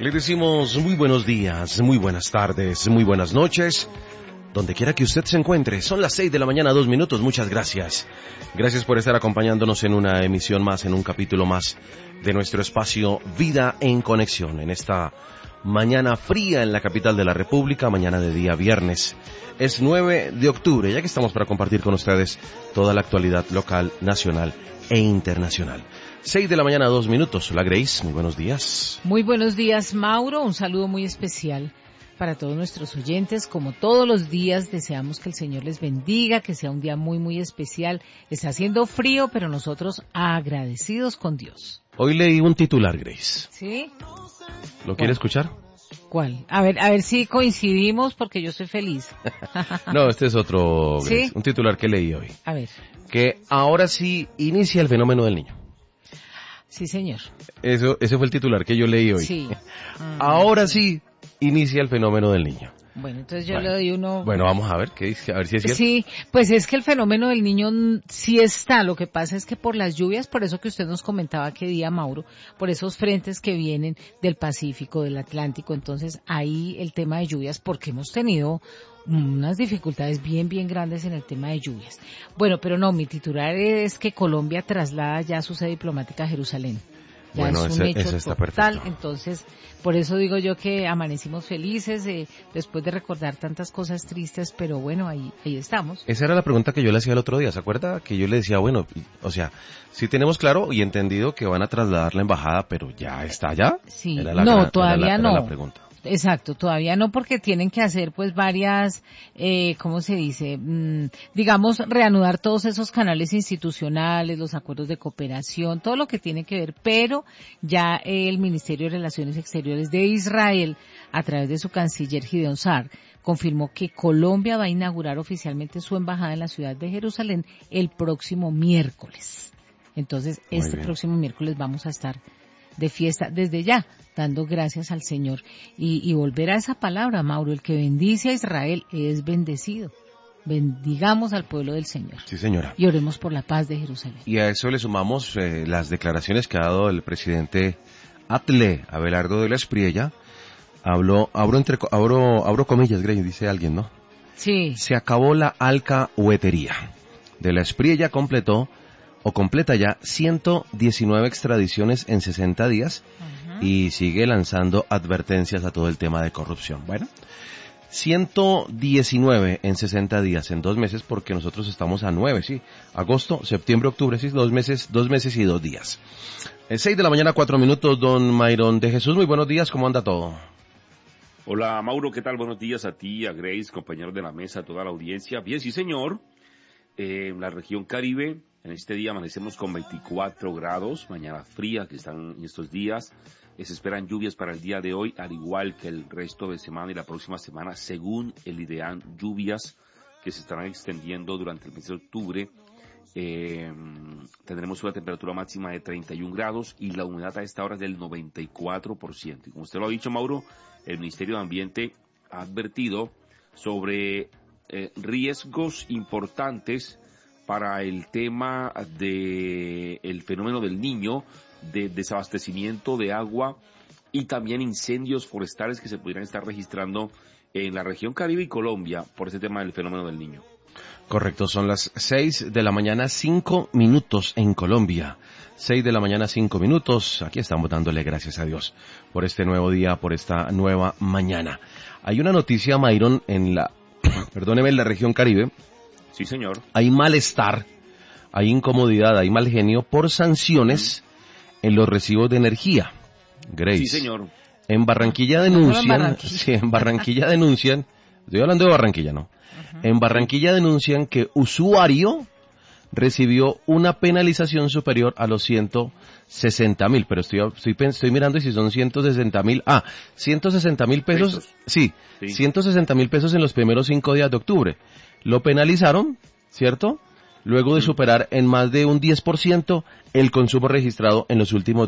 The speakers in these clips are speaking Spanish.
Le decimos muy buenos días, muy buenas tardes, muy buenas noches, donde quiera que usted se encuentre. Son las 6 de la mañana, 2 minutos. Muchas gracias. Gracias por estar acompañándonos en una emisión más, en un capítulo más de nuestro espacio Vida en Conexión. En esta mañana fría en la capital de la República, mañana de día viernes. Es 9 de octubre, ya que estamos para compartir con ustedes toda la actualidad local, nacional e internacional. 6 de la mañana, 2 minutos. Hola Grace, muy buenos días. Muy buenos días, Mauro. Un saludo muy especial para todos nuestros oyentes. Como todos los días, deseamos que el Señor les bendiga, que sea un día muy, muy especial. Está haciendo frío, pero nosotros agradecidos con Dios. Hoy leí un titular, Grace. ¿Sí? ¿Lo quiere escuchar? ¿Cuál? A ver si coincidimos, porque yo soy feliz. No, este es otro, Grace. ¿Sí? Un titular que leí hoy. A ver. Que ahora sí inicia el fenómeno del niño. Sí, señor. Ese fue el titular que yo leí hoy. Sí. Ahora sí inicia el fenómeno del niño. Bueno, entonces yo le doy uno... Bueno, vamos a ver qué dice, a ver si es cierto. Sí, pues es que el fenómeno del niño sí está. Lo que pasa es que por las lluvias, por eso que usted nos comentaba qué día, Mauro, por esos frentes que vienen del Pacífico, del Atlántico, entonces ahí el tema de lluvias, porque hemos tenido unas dificultades bien, bien grandes en el tema de lluvias. Bueno, pero no, mi titular es que Colombia traslada ya su sede diplomática a Jerusalén. Ya Bueno, es un hecho ese está total, perfecto. entonces por eso digo yo que amanecimos felices después de recordar tantas cosas tristes, pero bueno, ahí estamos. Esa era la pregunta que yo le hacía el otro día, ¿se acuerda? Que yo le decía, bueno, o sea, sí tenemos claro y entendido que van a trasladar la embajada, pero ¿ya está allá? Sí, Era todavía no. la pregunta. Exacto, todavía no, porque tienen que hacer pues varias, ¿cómo se dice? Digamos, reanudar todos esos canales institucionales, los acuerdos de cooperación, todo lo que tiene que ver, pero ya el Ministerio de Relaciones Exteriores de Israel, a través de su canciller Gideon Sa'ar, confirmó que Colombia va a inaugurar oficialmente su embajada en la ciudad de Jerusalén el próximo miércoles. Entonces, próximo miércoles vamos a estar de fiesta desde ya, dando gracias al Señor. Y volver a esa palabra, Mauro, el que bendice a Israel es bendecido. Bendigamos al pueblo del Señor. Sí, señora. Y oremos por la paz de Jerusalén. Y a eso le sumamos las declaraciones que ha dado el presidente Atle, Abelardo de la Espriella. Abro comillas, Grey, dice alguien, ¿no? Sí. Se acabó la alcahuetería. De la Espriella completa ya 119 extradiciones en 60 días y sigue lanzando advertencias a todo el tema de corrupción. Bueno, 119 en 60 días, en 2 meses, porque nosotros estamos a 9, sí. Agosto, septiembre, octubre, sí, 2 meses y 2 días. 6 de la mañana, 4 minutos, don Mayron de Jesús, muy buenos días, ¿cómo anda todo? Hola, Mauro, ¿qué tal? Buenos días a ti, a Grace, compañeros de la mesa, a toda la audiencia. Bien, sí, señor. En la región Caribe, en este día amanecemos con 24 grados, mañana fría que están en estos días. Se esperan lluvias para el día de hoy, al igual que el resto de semana y la próxima semana, según el IDEAM, lluvias que se estarán extendiendo durante el mes de octubre. Tendremos una temperatura máxima de 31 grados y la humedad a esta hora es del 94%. Y como usted lo ha dicho, Mauro, el Ministerio de Ambiente ha advertido sobre riesgos importantes para el tema de el fenómeno del Niño, de desabastecimiento de agua y también incendios forestales que se pudieran estar registrando en la región Caribe y Colombia por ese tema del fenómeno del Niño. Correcto, son las 6 de la mañana, 5 minutos en Colombia. 6 de la mañana, 5 minutos. Aquí estamos dándole gracias a Dios por este nuevo día, por esta nueva mañana. Hay una noticia, Mayron, en la región Caribe. Sí, señor. Hay malestar, hay incomodidad, hay mal genio por sanciones en los recibos de energía. Grace. Sí, señor. En Barranquilla denuncian, estoy hablando de Barranquilla, ¿no? En Barranquilla denuncian que usuario recibió una penalización superior a los 160.000, pero estoy mirando y si son 160.000, 160.000 pesos, sí, 160.000 pesos en los primeros 5 días de octubre. Lo penalizaron, ¿cierto? Luego de superar en más de un 10% el consumo registrado en los últimos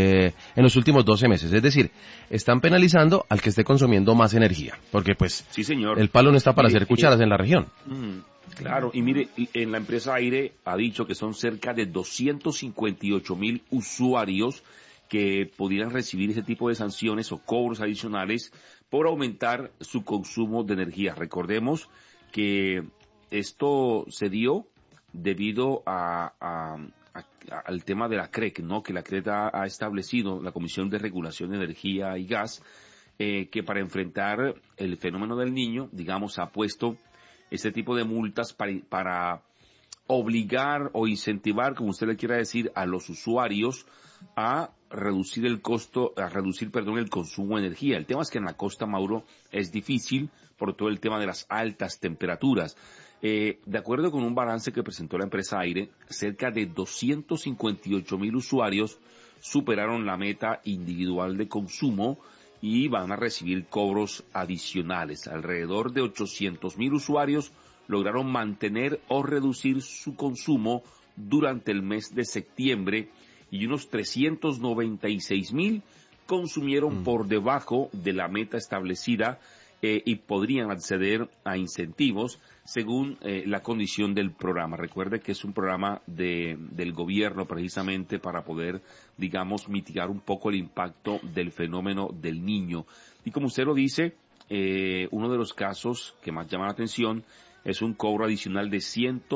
12 meses. Es decir, están penalizando al que esté consumiendo más energía, porque pues sí, señor. El palo no está para hacer cucharas en la región. Claro, y mire, en la empresa Aire ha dicho que son cerca de 258.000 usuarios que pudieran recibir ese tipo de sanciones o cobros adicionales por aumentar su consumo de energía. Recordemos que esto se dio debido al tema de la CREC, ¿no? Que la CREC ha establecido, la Comisión de Regulación de Energía y Gas, que para enfrentar el fenómeno del Niño, digamos, ha puesto este tipo de multas para obligar o incentivar, como usted le quiera decir, a los usuarios a reducir el consumo de energía. El tema es que en la costa, Mauro, es difícil por todo el tema de las altas temperaturas. De acuerdo con un balance que presentó la empresa Aire, cerca de 258,000 usuarios superaron la meta individual de consumo y van a recibir cobros adicionales. Alrededor de 800,000 usuarios lograron mantener o reducir su consumo durante el mes de septiembre y unos 396,000 consumieron por debajo de la meta establecida y podrían acceder a incentivos según la condición del programa. Recuerde que es un programa del gobierno precisamente para poder, digamos, mitigar un poco el impacto del fenómeno del Niño. Y como usted lo dice, uno de los casos que más llama la atención es un cobro adicional de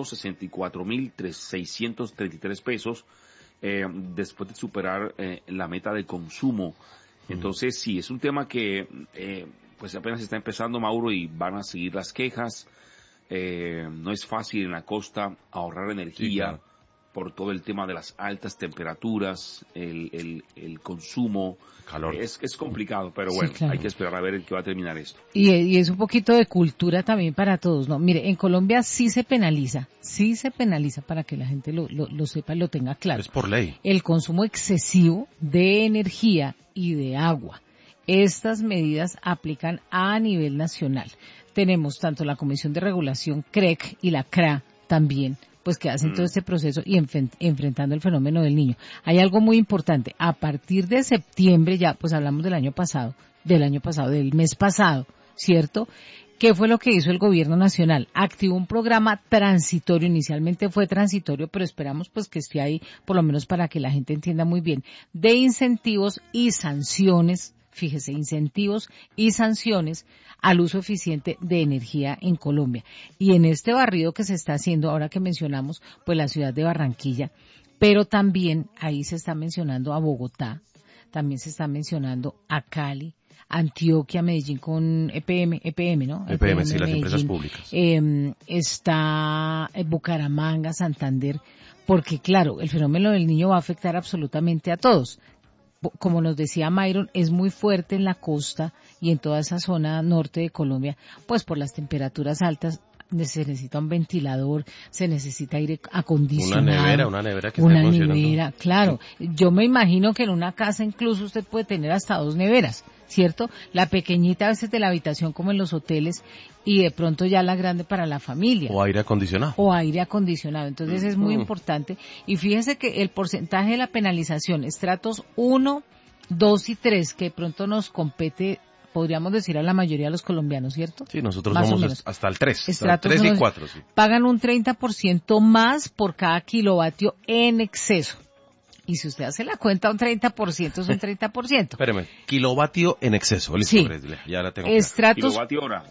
164,633 pesos después de superar la meta de consumo. Entonces, sí, es un tema que pues apenas está empezando, Mauro, y van a seguir las quejas. No es fácil en la costa ahorrar energía, sí, claro, por todo el tema de las altas temperaturas, el consumo. Calor. Es complicado, pero bueno, sí, claro, hay que esperar a ver en qué va a terminar esto. Y es un poquito de cultura también para todos, ¿no? Mire, en Colombia sí se penaliza para que la gente lo sepa y lo tenga claro. Es por ley. El consumo excesivo de energía y de agua. Estas medidas aplican a nivel nacional. Tenemos tanto la Comisión de Regulación CREC y la CRA también, pues que hacen todo este proceso y enfrentando el fenómeno del Niño. Hay algo muy importante, a partir de septiembre ya, pues hablamos del mes pasado, ¿cierto? ¿Qué fue lo que hizo el gobierno nacional? Activó un programa transitorio, inicialmente fue transitorio, pero esperamos pues que esté ahí, por lo menos para que la gente entienda muy bien, de incentivos y sanciones. Fíjese, incentivos y sanciones al uso eficiente de energía en Colombia. Y en este barrido que se está haciendo, ahora que mencionamos, pues la ciudad de Barranquilla, pero también ahí se está mencionando a Bogotá, también se está mencionando a Cali, Antioquia, Medellín con EPM, ¿no? EPM, sí, las empresas públicas. Está Bucaramanga, Santander, porque claro, el fenómeno del Niño va a afectar absolutamente a todos. Como nos decía Myron, es muy fuerte en la costa y en toda esa zona norte de Colombia, pues por las temperaturas altas se necesita un ventilador, se necesita aire acondicionado. Una nevera que esté funcionando. Una nevera, claro. Yo me imagino que en una casa incluso usted puede tener hasta 2 neveras, ¿cierto? La pequeñita a veces de la habitación como en los hoteles y de pronto ya la grande para la familia. O aire acondicionado. Entonces es muy importante. Y fíjese que el porcentaje de la penalización, estratos 1, 2 y 3, que de pronto nos compete, podríamos decir a la mayoría de los colombianos, ¿cierto? Sí, nosotros somos hasta el 3. Estratos 3 y 4, sí. Pagan un 30% más por cada kilovatio en exceso. Y si usted hace la cuenta, un 30% es un 30%. Espéreme, kilovatio en exceso. Listo, sí. Ya la tengo. Kilovatio hora.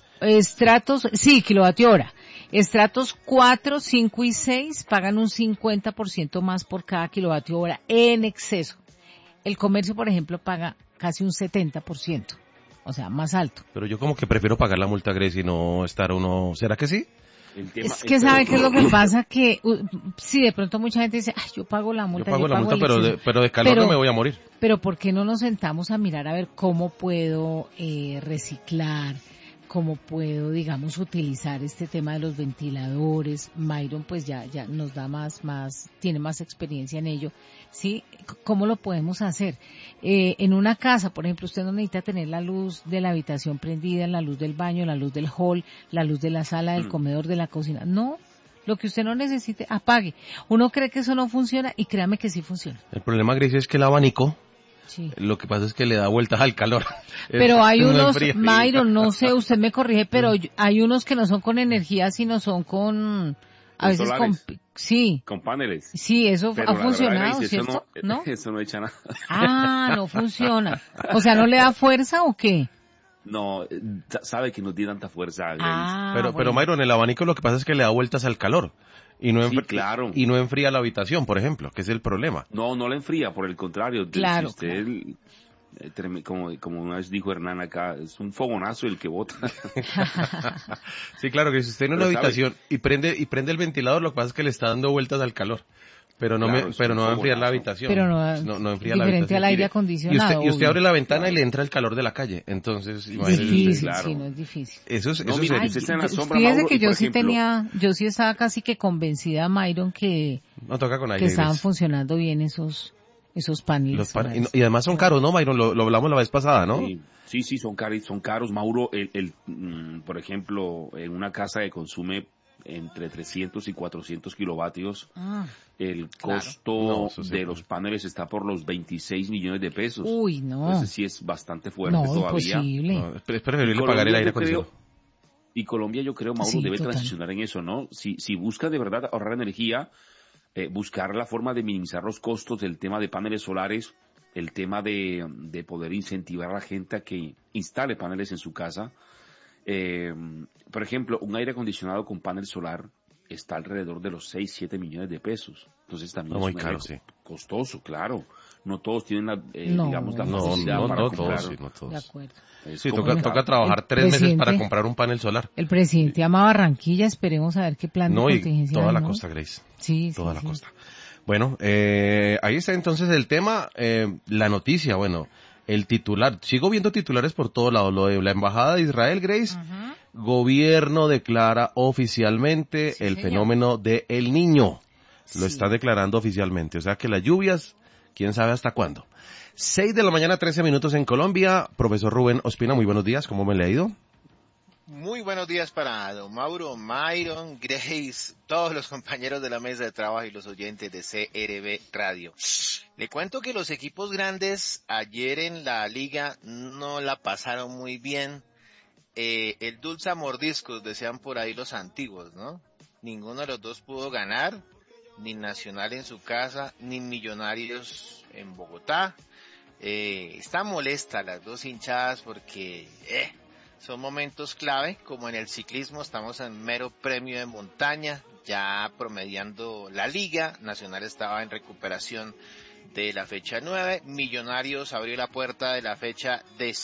Kilovatio hora. Estratos 4, 5 y 6 pagan un 50% más por cada kilovatio hora en exceso. El comercio, por ejemplo, paga casi un 70%. O sea, más alto. Pero yo como que prefiero pagar la multa, Grace, y no estar uno... ¿Será que sí? Es que sabe qué es lo que pasa, que sí, de pronto mucha gente dice, ay, yo pago la multa. Pero de calor no me voy a morir. Pero ¿por qué no nos sentamos a mirar a ver cómo puedo reciclar? ¿Cómo puedo, digamos, utilizar este tema de los ventiladores? Myron pues ya nos da tiene más experiencia en ello. ¿Sí? ¿Cómo lo podemos hacer? En una casa, por ejemplo, usted no necesita tener la luz de la habitación prendida, la luz del baño, la luz del hall, la luz de la sala, del comedor, de la cocina. No, lo que usted no necesite, apague. Uno cree que eso no funciona y créame que sí funciona. El problema, Grace, es que el abanico, sí, lo que pasa es que le da vueltas al calor. Pero hay unos, Myron, no sé, usted me corrige, pero hay unos que no son con energía, sino son con A veces solares, sí. con paneles. Sí, eso Pero ha la verdad, funcionado, Grace, ¿cierto? ¿No? eso no echa nada. Ah, no funciona. O sea, ¿no le da fuerza o qué? No, sabe que no tiene tanta fuerza, Grace. Ah, Pero bueno. Myron, el abanico lo que pasa es que le da vueltas al calor y Sí, claro. y no enfría la habitación, por ejemplo, que es el problema. No, no la enfría, por el contrario. Claro, Si usted, como una vez dijo Hernán acá, es un fogonazo el que bota. Sí, claro, que si usted en una Pero sabe, habitación y prende el ventilador, lo que pasa es que le está dando vueltas al calor. Pero no claro, es pero un no va a enfriar la fogonazo. habitación. Pero no, No enfría la diferente al habitación. aire Mire, acondicionado. Y usted obvio. abre la ventana Claro. y le entra el calor de la calle. Entonces, imagínese Difícil, usted. claro. sí, no es difícil. Eso es, No, eso mire, es Ay, usted está en la sombra, fíjese Mauro, que y yo por sí ejemplo, yo sí estaba casi que convencida, Myron, que no toca con aire. estaban Grace. funcionando bien esos paneles Los pan- solares. y además son caros, ¿no, Myron? Lo hablamos la vez pasada, ¿no? sí, son caros, Mauro. Por ejemplo, en una casa que consume entre 300 y 400 kilovatios, Ah, el claro. costo No, eso sí, de pues. los paneles está por los 26 millones de pesos. Uy, no. Entonces sí es bastante fuerte No, todavía. imposible. No, es preferible Y pagar el Colombia, aire yo creo, acondicionado. y Colombia, yo creo, Mauro, Sí, debe total. transicionar en eso, ¿no? Si busca de verdad ahorrar energía, buscar la forma de minimizar los costos del tema de paneles solares, el tema de poder incentivar a la gente a que instale paneles en su casa. Por ejemplo, un aire acondicionado con panel solar está alrededor de los 6, 7 millones de pesos. Entonces también Muy es un caro, aire sí. costoso, claro. No todos tienen No, digamos, la No, facilidad no, para no comprar. todos, sí, no De todos. acuerdo. Es Sí, complicado. toca trabajar El 3 meses para presidente- comprar un panel solar. El presidente ama Barranquilla, esperemos a ver qué plan de No, y contingencia toda hay, la ¿no? costa, Grace. Sí, sí, Toda la sí. costa. Bueno, ahí está entonces el tema, la noticia, bueno, el titular. Sigo viendo titulares por todo lado. Lo de la Embajada de Israel, Grace. Ajá. Gobierno declara oficialmente Sí, el señor. fenómeno de El Niño. Lo Sí. está declarando oficialmente. O sea que las lluvias, quién sabe hasta cuándo. 6 de la mañana, 13 minutos en Colombia. Profesor Rubén Ospina, muy buenos días. ¿Cómo me le ha ido? Muy buenos días para don Mauro, Myron, Grace, todos los compañeros de la mesa de trabajo y los oyentes de CRB Radio. Le cuento que los equipos grandes ayer en la liga no la pasaron muy bien. El dulce a mordiscos, decían por ahí los antiguos, ¿no? Ninguno de los dos pudo ganar, ni Nacional en su casa, ni Millonarios en Bogotá. Están molestas las dos hinchadas porque son momentos clave, como en el ciclismo estamos en mero premio de montaña, ya promediando la liga. Nacional estaba en recuperación de la fecha 9, Millonarios abrió la puerta de la fecha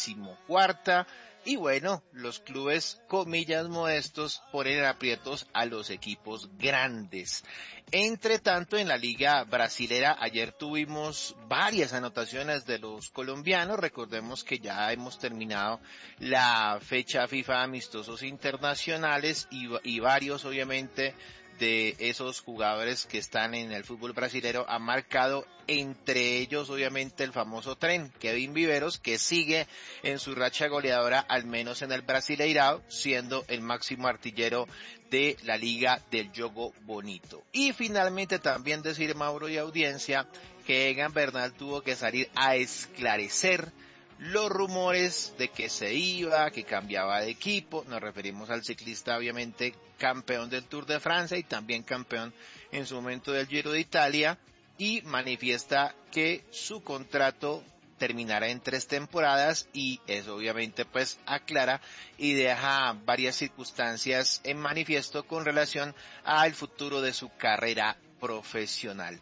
14ª, y bueno, los clubes, comillas modestos, ponen aprietos a los equipos grandes. Entre tanto, en la liga brasilera, ayer tuvimos varias anotaciones de los colombianos. Recordemos que ya hemos terminado la fecha FIFA amistosos internacionales y varios, obviamente, de esos jugadores que están en el fútbol brasilero han marcado, entre ellos obviamente el famoso Tren, Kevin Viveros, que sigue en su racha goleadora, al menos en el Brasileirao, siendo el máximo artillero de la Liga del Jogo Bonito. Y finalmente también decir, Mauro y audiencia, que Egan Bernal tuvo que salir a esclarecer los rumores de que se iba, que cambiaba de equipo. Nos referimos al ciclista, obviamente, campeón del Tour de Francia y también campeón en su momento del Giro de Italia, y manifiesta que su contrato terminará en 3 temporadas, y eso obviamente pues aclara y deja varias circunstancias en manifiesto con relación al futuro de su carrera profesional.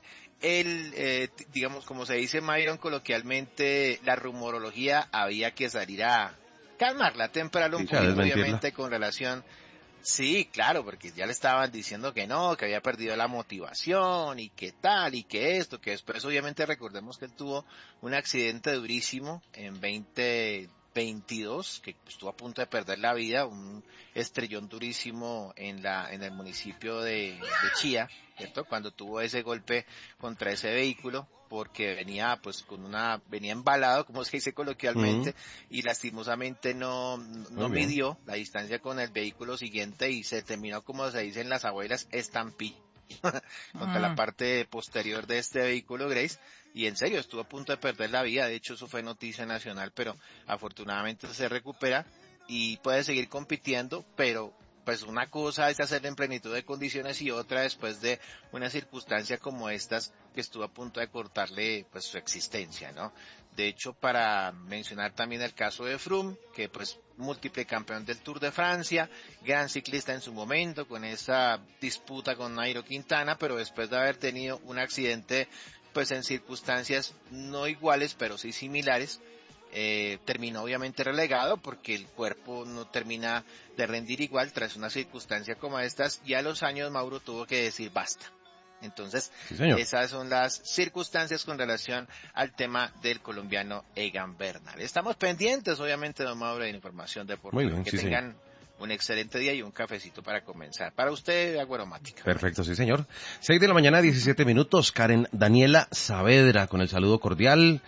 Digamos, como se dice, Myron, coloquialmente, la rumorología había que salir a calmarla, temperarla un poquito, obviamente, con relación. Sí, claro, porque ya le estaban diciendo que no, que había perdido la motivación y que tal y que esto, que después obviamente recordemos que él tuvo un accidente durísimo en 2022, que estuvo a punto de perder la vida, un estrellón durísimo en el municipio de Chía, ¿cierto? Cuando tuvo ese golpe contra ese vehículo, porque venía venía embalado, como se dice coloquialmente, y lastimosamente no midió la distancia con el vehículo siguiente y se terminó, como se dicen las abuelas, estampillando contra la parte posterior de este vehículo, Grace, y en serio estuvo a punto de perder la vida. De hecho, eso fue noticia nacional, pero afortunadamente se recupera y puede seguir compitiendo, pero pues una cosa es hacerlo en plenitud de condiciones y otra después de una circunstancia como estas que estuvo a punto de cortarle pues su existencia, ¿no? De hecho, para mencionar también el caso de Froome, que pues múltiple campeón del Tour de Francia, gran ciclista en su momento, con esa disputa con Nairo Quintana, pero después de haber tenido un accidente pues en circunstancias no iguales, pero sí similares, terminó obviamente relegado porque el cuerpo no termina de rendir igual tras una circunstancia como estas, y a los años Mauro tuvo que decir basta. Entonces, sí, esas son las circunstancias con relación al tema del colombiano Egan Bernal. Estamos pendientes, obviamente, don Mauro, de la información deportiva. Muy bien, que sí, tengan un excelente día y un cafecito para comenzar. Para usted, Agua Aromática. Perfecto, sí, señor. 6 de la mañana, 17 minutos. Karen Daniela Saavedra, con el saludo cordial.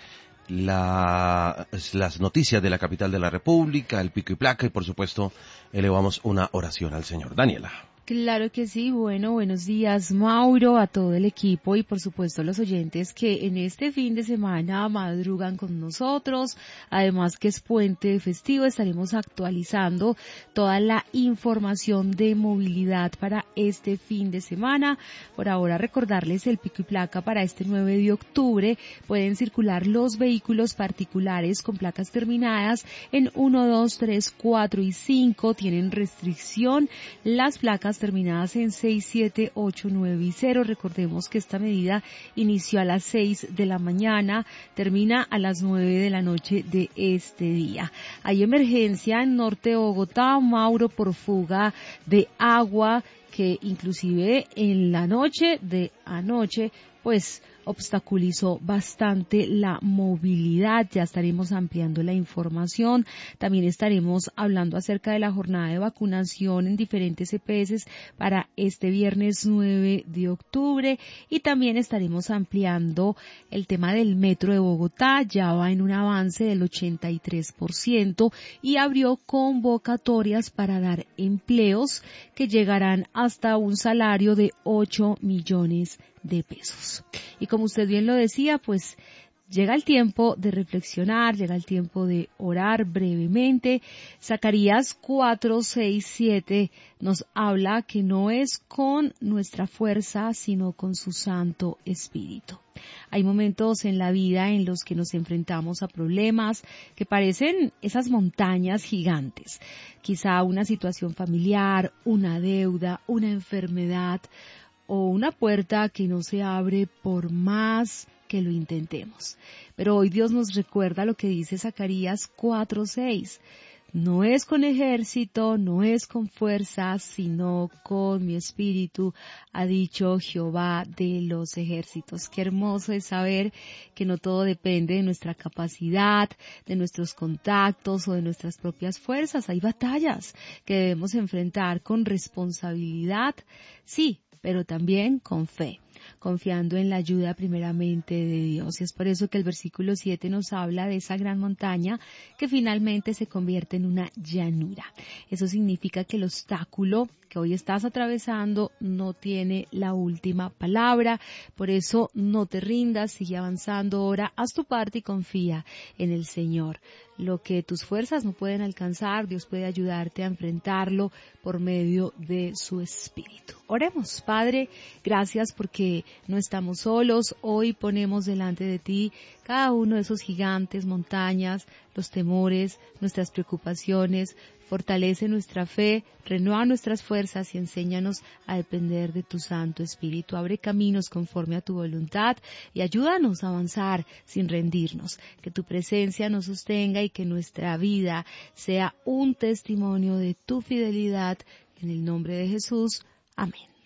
Las noticias de la capital de la República, el pico y placa, y por supuesto, elevamos una oración al Señor. Daniela. Claro que sí. Bueno, buenos días, Mauro, a todo el equipo y por supuesto a los oyentes que en este fin de semana madrugan con nosotros. Además que es puente festivo, estaremos actualizando toda la información de movilidad para este fin de semana. Por ahora recordarles el pico y placa para este 9 de octubre. Pueden circular los vehículos particulares con placas terminadas en 1, 2, 3, 4 y 5. Tienen restricción las placas terminadas en 6, 7, 8, 9 y 0. Recordemos que esta medida inició a las 6 de la mañana, termina a las 9 de la noche de este día. Hay emergencia en norte de Bogotá, Mauro, por fuga de agua que inclusive en la noche de anoche pues obstaculizó bastante la movilidad. Ya estaremos ampliando la información. También estaremos hablando acerca de la jornada de vacunación en diferentes EPS para este viernes 9 de octubre. Y también estaremos ampliando el tema del metro de Bogotá. Ya va en un avance del 83% y abrió convocatorias para dar empleos que llegarán hasta un salario de 8 millones de pesos. Y como usted bien lo decía, pues llega el tiempo de reflexionar, llega el tiempo de orar brevemente. Zacarías 4:6-7 nos habla que no es con nuestra fuerza, sino con su Santo Espíritu. Hay momentos en la vida en los que nos enfrentamos a problemas que parecen esas montañas gigantes. Quizá una situación familiar, una deuda, una enfermedad, o una puerta que no se abre por más que lo intentemos. Pero hoy Dios nos recuerda lo que dice Zacarías 4:6. No es con ejército, no es con fuerzas, sino con mi espíritu, ha dicho Jehová de los ejércitos. Qué hermoso es saber que no todo depende de nuestra capacidad, de nuestros contactos o de nuestras propias fuerzas. Hay batallas que debemos enfrentar con responsabilidad, sí, pero también con fe, confiando en la ayuda primeramente de Dios. Y es por eso que el versículo 7 nos habla de esa gran montaña que finalmente se convierte en una llanura. Eso significa que el obstáculo que hoy estás atravesando no tiene la última palabra. Por eso no te rindas, sigue avanzando, ora, haz tu parte y confía en el Señor. Lo que tus fuerzas no pueden alcanzar, Dios puede ayudarte a enfrentarlo por medio de su Espíritu. Oremos. Padre, gracias porque no estamos solos. Hoy ponemos delante de ti cada uno de esos gigantes, montañas, los temores, nuestras preocupaciones. Fortalece nuestra fe, renueva nuestras fuerzas y enséñanos a depender de tu Santo Espíritu. Abre caminos conforme a tu voluntad y ayúdanos a avanzar sin rendirnos. Que tu presencia nos sostenga y que nuestra vida sea un testimonio de tu fidelidad. En el nombre de Jesús. Amén.